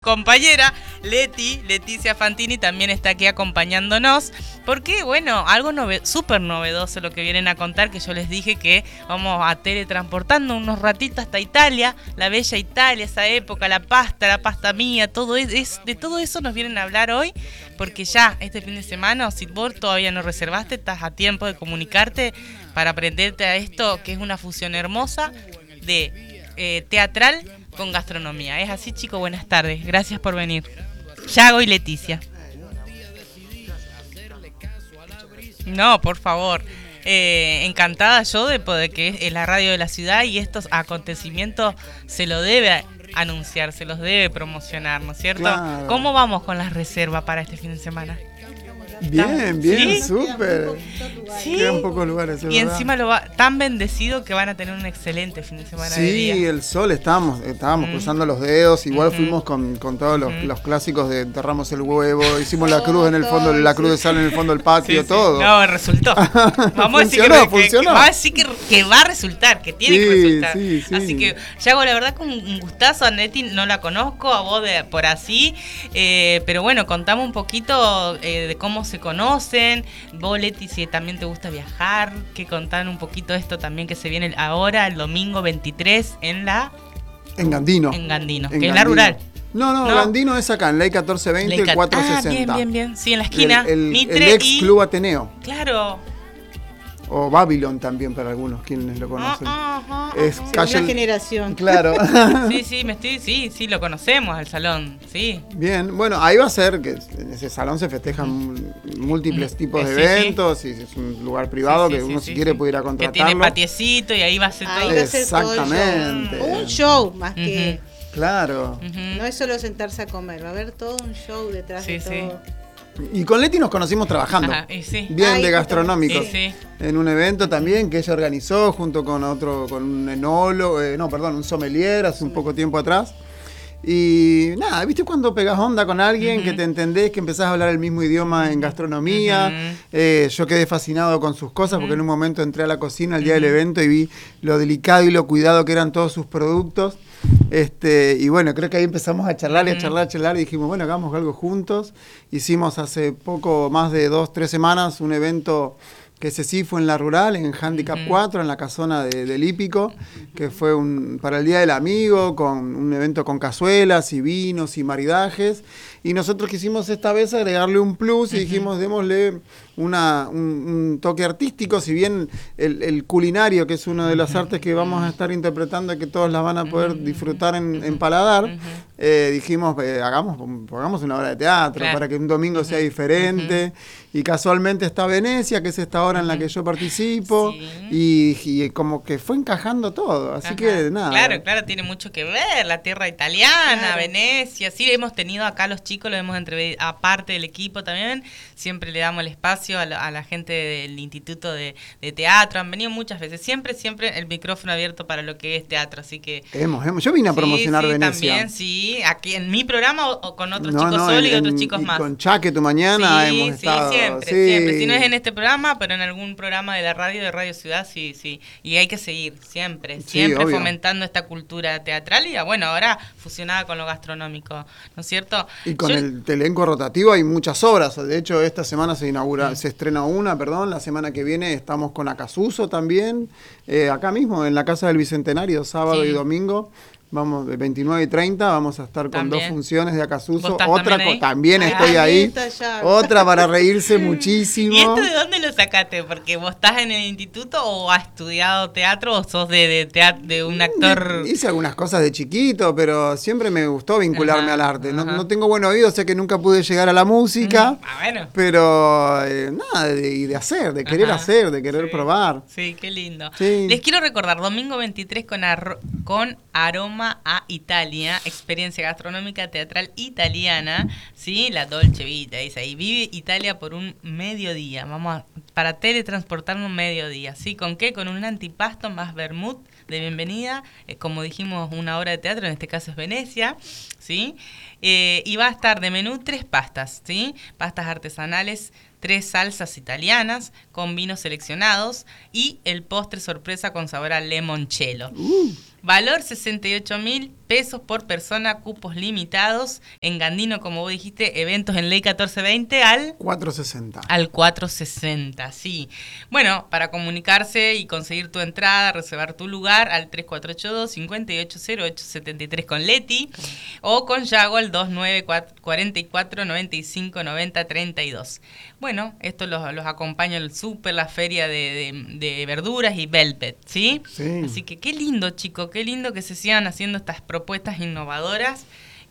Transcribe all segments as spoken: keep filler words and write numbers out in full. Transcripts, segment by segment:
compañera, Leti, Leticia Fantini, también está aquí acompañándonos. Porque, bueno, algo nove- súper novedoso lo que vienen a contar, que yo les dije que vamos a teletransportando unos ratitos hasta Italia, la bella Italia, esa época, la pasta, la pasta mía, todo es, es, de todo eso nos vienen a hablar hoy, porque ya este fin de semana, si vos todavía no reservaste, estás a tiempo de comunicarte para aprenderte a esto, que es una fusión hermosa de eh, teatral con gastronomía. Es así, chicos, buenas tardes, gracias por venir. Yago y Leticia. No, por favor. Eh, encantada yo de poder que es la radio de la ciudad y estos acontecimientos se lo debe anunciar, se los debe promocionar, ¿no es cierto? Claro. ¿Cómo vamos con las reservas para este fin de semana? Bien, bien, ¿Sí? súper. Sí. Quedan pocos lugares. Y encima lo va tan bendecido que van a tener un excelente fin de semana. Sí, de día. el sol, estábamos, estábamos Mm. cruzando los dedos, igual Ujú. fuimos con, con todos los, Ujú. los clásicos de enterramos el huevo, hicimos la cruz en el fondo, la cruz de sal en el fondo del patio, Sí, sí. todo. No, resultó. Vamos a decir que, Funcionó, que- que- funcionó. vamos a decir que, que va a resultar, que tiene Sí, que resultar. sí, sí. Así que, Yago, la verdad con un gustazo. A Neti no la conozco, a vos de por así. Eh, pero bueno, contame un poquito eh, de cómo se conocen. Vos, Leti, si también te gusta viajar, que contar un poquito esto también que se viene ahora, el domingo veintitrés, en la... En Gandino. En Gandino, En que es la Gandino. rural. No, no, No. Gandino es acá, en Ley catorce veinte, Leica- el cuatrocientos sesenta. Ah, bien, bien, bien. Sí, en la esquina. El, el- Mitre el ex y... Club Ateneo. Claro. O Babylon también para algunos, quienes lo conocen. Ah, ah, ah, Es ah. calle- Una generación. Claro. Sí, sí, me estoy, sí, sí, lo conocemos al salón, sí. Bien, bueno, ahí va a ser que en ese salón se festejan múltiples tipos de Sí, sí. eventos, y es un lugar privado Sí, sí, que sí, uno sí, si quiere sí. puede ir a Que contratarlo. tiene patiecito y ahí va a ser Ahí todo. va a ser todo el show. Exactamente. Un show más que. Claro. Ujú. No es solo sentarse a comer, va a haber todo un show detrás Sí, de sí. todo. Y con Leti nos conocimos trabajando. Ajá, y sí. Bien Ay, de gastronómicos. Sí, sí. En un evento también que ella organizó junto con otro, con un enólogo, eh, no, perdón, un sommelier hace un poco tiempo atrás. Y nada, ¿viste cuando pegas onda con alguien, Ujú. que te entendés, que empezás a hablar el mismo idioma en gastronomía? Ujú. Eh, yo quedé fascinado con sus cosas porque en un momento entré a la cocina el día del Ujú. evento y vi lo delicado y lo cuidado que eran todos sus productos. Este, y bueno, creo que ahí empezamos a charlar y a Ujú. charlar, a charlar y dijimos, bueno, hagamos algo juntos. Hicimos hace poco, más de dos, tres semanas, un evento que ese sí fue en la rural, en Handicap Ujú. cuatro, en la casona de, del Hípico, que fue un, para el Día del Amigo, con un evento con cazuelas y vinos y maridajes. Y nosotros quisimos esta vez agregarle un plus y Ujú. dijimos, démosle una, un, un toque artístico, si bien el, el culinario, que es una de las artes que vamos a estar interpretando y que todos las van a poder disfrutar en, en paladar, Ujú. eh, dijimos, eh, hagamos, hagamos una obra de teatro Claro. para que un domingo sea diferente. Y casualmente está Venecia, que es esta hora en la que yo participo, Sí. y, y como que fue encajando todo. Así Ajá. que nada. Claro, claro, tiene mucho que ver, la tierra italiana, Claro. Venecia, sí, hemos tenido acá los chicos, lo hemos entrevistado, aparte del equipo también, siempre le damos el espacio a la, a la gente del Instituto de, de Teatro, han venido muchas veces, siempre, siempre el micrófono abierto para lo que es teatro, así que... Hemos, hemos. Yo vine a Sí, promocionar sí, Venecia. también, sí, aquí en mi programa o, o con otros No, chicos no, solos en- y otros en- chicos y más. con Chaque tu mañana Sí, hemos sí, estado. siempre, sí. siempre. Si no es en este programa, pero en algún programa de la radio, de Radio Ciudad, sí, sí. Y hay que seguir, siempre, Sí, siempre obvio. fomentando esta cultura teatral y, bueno, ahora fusionada con lo gastronómico, ¿no es cierto? Y con Yo- el elenco rotativo hay muchas obras. De hecho, esta semana se inaugura, se estrena una, perdón. La semana que viene estamos con Acasuso también. eh, acá mismo, en la Casa del Bicentenario, sábado Sí. y domingo. Vamos, de veintinueve y treinta, vamos a estar con También. dos funciones de Acasuso. ¿Vos estás Otra también co- ahí? también Ah, estoy ahí ahí. está ya. Otra para reírse muchísimo. ¿Y esto de dónde lo sacaste? ¿Porque vos estás en el instituto o has estudiado teatro o sos de, de, teat- de un actor? Hice algunas cosas de chiquito, pero siempre me gustó vincularme Ajá, al arte. No, ajá. no tengo buen oído, sé que nunca pude llegar a la música, Ah, bueno. pero eh, nada, de, y de hacer, de querer Ajá, hacer, de querer sí. probar. Sí, qué lindo. Sí. Les quiero recordar, domingo veintitrés con, arro- con Aroma a Italia, experiencia gastronómica teatral italiana, ¿sí? La Dolce Vita, dice ahí, vive Italia por un mediodía, vamos a, para teletransportarnos un mediodía, ¿sí? ¿Con qué? Con un antipasto más vermut de bienvenida, eh, como dijimos, una obra de teatro, en este caso es Venecia, ¿sí? Eh, y va a estar de menú tres pastas, ¿sí? Pastas artesanales, tres salsas italianas con vinos seleccionados y el postre sorpresa con sabor a limoncello. Uh, Valor sesenta y ocho mil pesos por persona, cupos limitados. En Gandino, como vos dijiste, eventos en Ley catorce veinte al... cuatrocientos sesenta. Al cuatrocientos sesenta, sí. Bueno, para comunicarse y conseguir tu entrada, reservar tu lugar al tres cuatro ocho dos, cinco ocho cero ocho siete tres con Leti o con Yago al dos nueve cuatro cuatro nueve cinco nueve cero tres dos. Bueno, esto los, los acompaña el súper, la feria de, de, de verduras y Velvet, ¿sí? Sí. Así que qué lindo, chico, qué lindo que se sigan haciendo estas propuestas innovadoras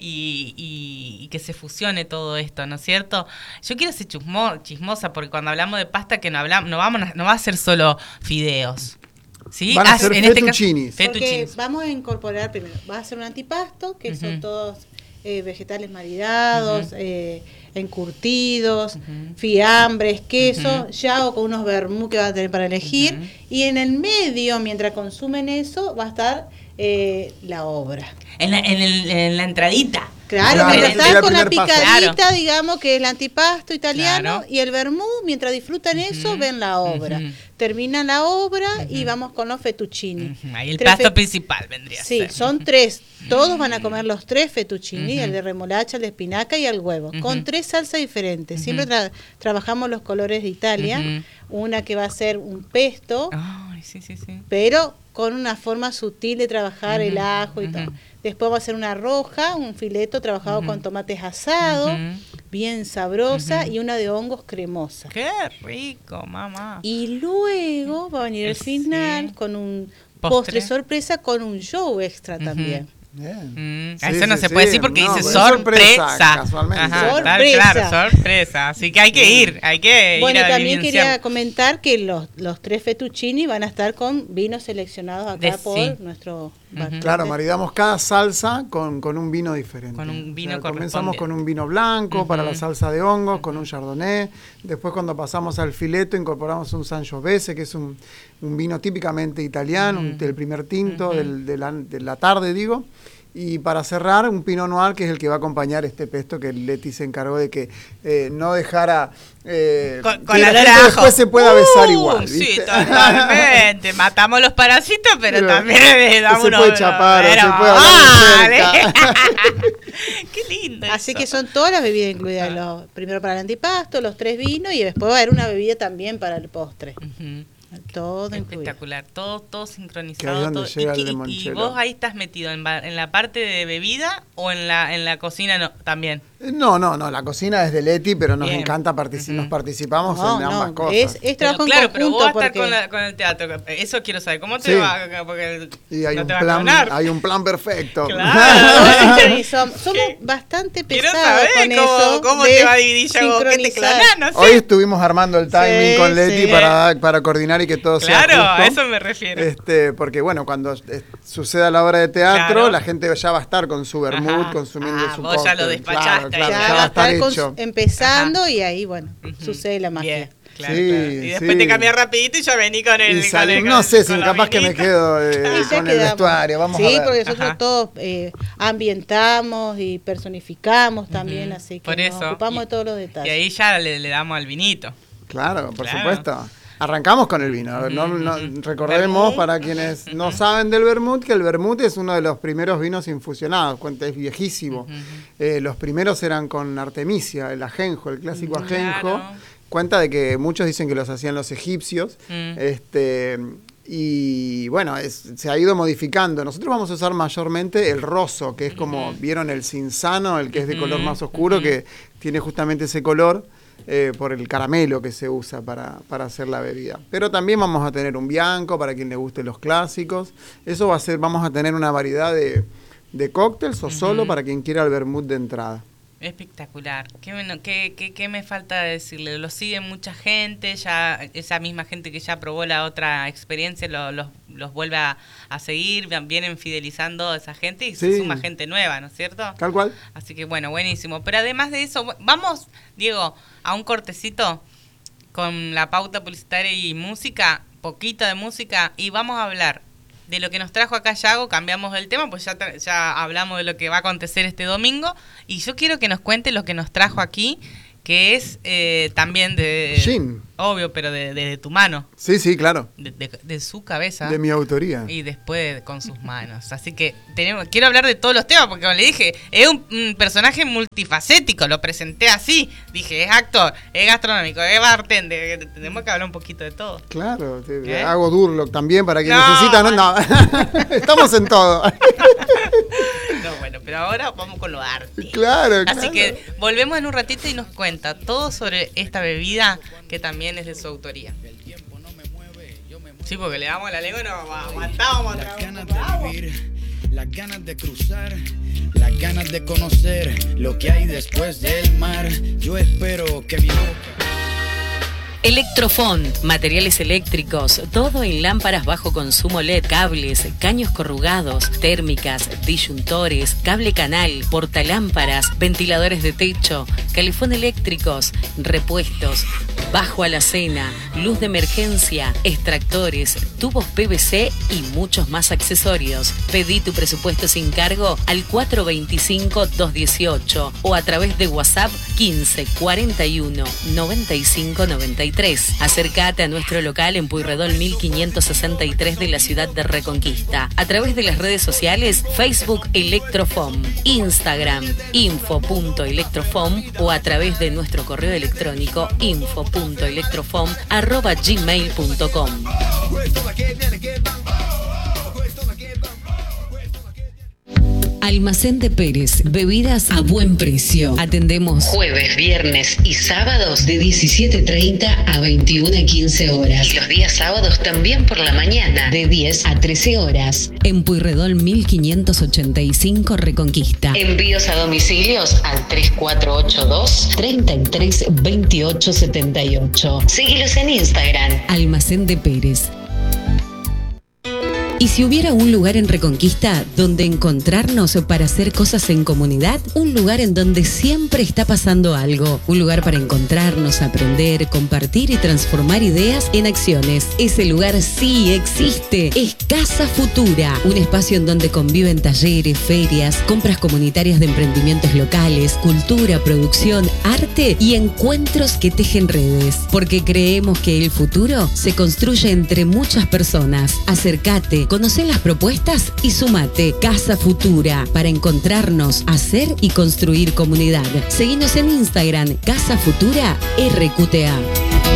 y, y, y que se fusione todo esto, ¿no es cierto? Yo quiero ser chusmo, chismosa porque cuando hablamos de pasta que no hablamos, no vamos, a- no va a ser solo fideos. ¿Sí? Van a Ah, ser en este caso, fettuccinis. Porque fettuccinis. vamos a incorporar primero, va a ser un antipasto, que son Ujú. todos eh, vegetales maridados, Ujú. eh, encurtidos, Ujú. fiambres, queso, Ujú. ya o con unos vermú que van a tener para elegir. Ujú. Y en el medio, mientras consumen eso, va a estar eh, la obra. En la, en, el- en la entradita. Claro, Claro, mientras el- están el con la primer paso. picadita, Claro. digamos, que es el antipasto italiano, Claro. y el vermú, mientras disfrutan eso, Ujú. ven la obra. Ujú. Terminan la obra y Ujú. vamos con los fettuccini. Ujú, ahí el Tres plato fe- principal vendría a Sí, ser. son tres. Todos van a comer los tres fettuccini, Ujú. el de remolacha, el de espinaca y el huevo, Ujú. con tres salsas diferentes. Siempre Ujú. tra- trabajamos los colores de Italia. Ujú. Una que va a ser un pesto, Ay, sí, sí, sí. pero con una forma sutil de trabajar el Ujú, ajo y ujú. todo. Después va a ser una roja, un fileto trabajado Ujú. con tomates asados, Ujú. bien sabrosa, Ujú. y una de hongos cremosa. Qué rico, mamá. Y luego va a venir el Sí. final con un Postre. postre sorpresa con un show extra Ujú. también. Bien. Mm, Sí, eso no sí, se puede sí. decir porque No, dice es sorpresa. sorpresa, casualmente. Ajá, tal- Sorpresa. claro, sorpresa. Así que hay que ir, hay que Bueno, ir a también vivenciar. quería comentar que los, los tres fettuccini van a estar con vinos seleccionados acá De- por sí. nuestro... Ujú. Claro, maridamos cada salsa con, con un vino diferente. Con un vino comenzamos correspondiente. con un vino blanco para la Ujú. salsa de hongos, con un chardonnay. Después cuando pasamos al fileto incorporamos un Sangiovese, que es un, un vino típicamente italiano, un- Ujú. el primer tinto Ujú. del- de, la, de la tarde, digo. Y para cerrar, un Pinot Noir, que es el que va a acompañar este pesto, que Leti se encargó de que eh, no dejara... eh, Con, que con la olor gente a ajo. después se pueda besar Uh, igual, Sí, ¿viste? totalmente. Matamos los parásitos, pero Pero también le damos se unos- puede chapar, o pero se puede hablar de vale. cerca. Qué lindo Así eso. que son todas las bebidas incluidas. Los, primero para el antipasto, los tres vinos, y después va a haber una bebida también para el postre. Ujú. Todo incluido. Espectacular, todo, todo Que ahí sincronizado. es donde todo. llega ¿Y, el qué- y- y limoncello. vos ahí estás metido en, ba- en la parte de bebida o en la en la cocina no, también? No, no, no, la cocina es de Leti, pero nos Bien. encanta partici- Ujú. nos participamos No, en ambas no, cosas. es, es Pero, trabajo en claro, pero conjunto vos vas a estar porque con, la- con el teatro. Eso quiero saber. ¿Cómo te Sí. va? Porque Y hay no un te va a plan, clonar. hay un plan perfecto. Claro. Sí, som- somos bastante Quiero pesados saber con cómo, eso. cómo de te va a dividir ya vos, que te sincronizar. clonás, no sé. Hoy estuvimos armando el timing Sí, con Leti sí. para, para coordinar y que todo Claro, sea a justo. eso me refiero. Este, porque bueno, cuando eh, suceda la obra de teatro, Claro. la gente ya va a estar con su vermut, Ajá. consumiendo Ah, su vos ya lo cóctel. despachaste Claro, ahí. claro, Ya ya va va a a estar estar con- hecho. empezando y ahí, bueno, Ujú. sucede la magia. Bien, claro, Sí, claro. Y después sí. te cambias rapidito y ya vení con el... Y con sale- el- no con- sé si con la capaz que me vinita. quedo eh, Y ya con el quedamos. vestuario, vamos sí, a ver. porque nosotros Ajá. todos eh, ambientamos y personificamos también, Ujú. así que Por nos eso. ocupamos Y- de todos los Y detalles. ahí ya le, le damos al vinito. Claro, por Claro. supuesto. Arrancamos con el vino. No, no- Ujú. recordemos, Vermut. para quienes no Ujú. saben del vermut, que el vermut es uno de los primeros vinos infusionados, cuenta, es viejísimo. Ujú. Eh, los primeros eran con artemisia, el ajenjo, el clásico ajenjo. Claro. Cuenta de que muchos dicen que los hacían los egipcios. Mm. Este, y bueno, es- se ha ido modificando. Nosotros vamos a usar mayormente el roso, que es como, ¿vieron el cinzano, el que es de color Ujú, más oscuro, ujú. que tiene justamente ese color? eh, por el caramelo que se usa para, para hacer la bebida. Pero también vamos a tener un bianco para quien le guste los clásicos. Eso va a ser, vamos a tener una variedad de, de cócteles o solo Ujú. para quien quiera el vermut de entrada. Espectacular. ¿Qué, bueno, qué, qué, qué me falta decirle? Lo sigue mucha gente, ya esa misma gente que ya probó la otra experiencia lo- los, los vuelve a, a seguir, vienen fidelizando a esa gente y se Sí. suma gente nueva, ¿no es cierto? Tal cual. Así que bueno, buenísimo. Pero además de eso, vamos, Diego, a un cortecito con la pauta publicitaria y música, poquito de música, y vamos a hablar de lo que nos trajo acá Yago. Cambiamos el tema, pues ya, tra- ya hablamos de lo que va a acontecer este domingo, y yo quiero que nos cuente lo que nos trajo aquí, que es eh, también de... Shin. Obvio, pero de, de, de tu mano. Sí, sí, claro. De, de, de su cabeza. De mi autoría. Y después con sus manos. Así que tenemos, quiero hablar de todos los temas, porque como le dije, es un, un personaje multifacético, lo presenté así. Dije, es actor, es gastronómico, es bartender, tenemos que hablar un poquito de todo. Claro, te, ¿Eh? hago Durlock también para quien No, necesita. No, no. Estamos en todo. No, bueno, pero ahora vamos con lo arte. Claro, Así claro. que volvemos en un ratito y nos cuenta todo sobre esta bebida que también es de su autoría. Sí, porque le damos la lengua y nos matamos. Las ganas de vivir, las ganas de cruzar, las ganas de conocer lo que hay después del mar. Yo espero que mi boca... Electrofon, materiales eléctricos, todo en lámparas bajo consumo L E D, cables, caños corrugados, térmicas, disyuntores, cable canal, portalámparas, ventiladores de techo, calefón eléctricos, repuestos, bajo alacena, luz de emergencia, extractores, tubos P V C y muchos más accesorios. Pedí tu presupuesto sin cargo al cuatro dos cinco, dos uno ocho o a través de WhatsApp quince, cuarenta y uno, noventa y cinco, noventa y tres. Acércate a nuestro local en Pueyrredón mil quinientos sesenta y tres de la ciudad de Reconquista. A través de las redes sociales, Facebook Electrofom, Instagram info punto electrofom o a través de nuestro correo electrónico info punto electrofom arroba gmail punto com. Almacén de Pérez, bebidas a buen precio. Atendemos jueves, viernes y sábados de diecisiete treinta a veintiuna quince horas. Y los días sábados también por la mañana de diez a trece horas. En Pueyrredón mil quinientos ochenta y cinco Reconquista. Envíos a domicilios al tres cuatro ocho dos, treinta y tres, veintiocho setenta y ocho. Síguelos en Instagram. Almacén de Pérez. ¿Y si hubiera un lugar en Reconquista donde encontrarnos para hacer cosas en comunidad? Un lugar en donde siempre está pasando algo. Un lugar para encontrarnos, aprender, compartir y transformar ideas en acciones. Ese lugar sí existe. Es Casa Futura. Un espacio en donde conviven talleres, ferias, compras comunitarias de emprendimientos locales, cultura, producción, arte y encuentros que tejen redes. Porque creemos que el futuro se construye entre muchas personas. Acércate. Conocé las propuestas y sumate. Casa Futura, para encontrarnos, hacer y construir comunidad. Seguinos en Instagram, Casa Futura R Q T A.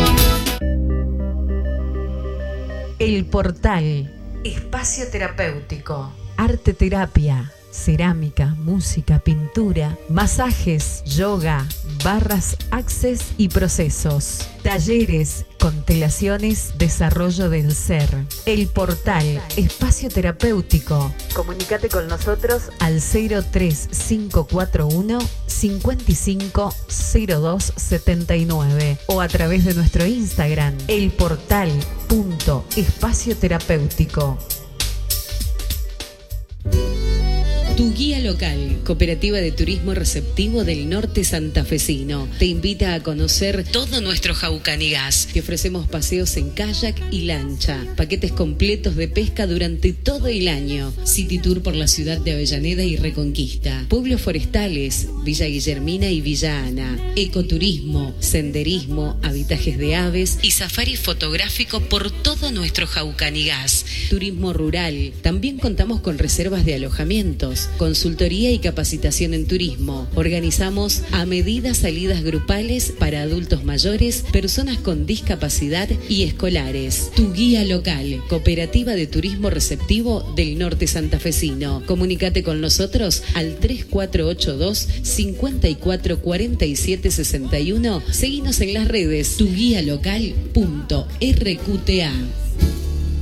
El Portal, espacio terapéutico, arte terapia, cerámica, música, pintura, masajes, yoga, barras, access y procesos, talleres, constelaciones, desarrollo del ser. El Portal, espacio terapéutico. Comunícate con nosotros al cero tres cinco cuatro uno, cinco cinco, cero dos siete nueve o a través de nuestro Instagram, elportal.espacio terapéutico. Tu guía local, Cooperativa de Turismo Receptivo del Norte Santafesino, te invita a conocer todo nuestro Jaucanigas. Te ofrecemos paseos en kayak y lancha, paquetes completos de pesca durante todo el año, City Tour por la ciudad de Avellaneda y Reconquista, pueblos forestales, Villa Guillermina y Villa Ana, ecoturismo, senderismo, habitajes de aves y safari fotográfico por todo nuestro Jaucanigas. Turismo rural, también contamos con reservas de alojamientos, consultoría y capacitación en turismo. Organizamos a medida salidas grupales para adultos mayores, personas con discapacidad y escolares. Tu guía local, Cooperativa de Turismo Receptivo del Norte Santafesino. Comunícate con nosotros al tres cuatro ocho dos, cinco cuatro, cuatro siete seis uno. Seguinos en las redes tuguialocal punto R Q T A.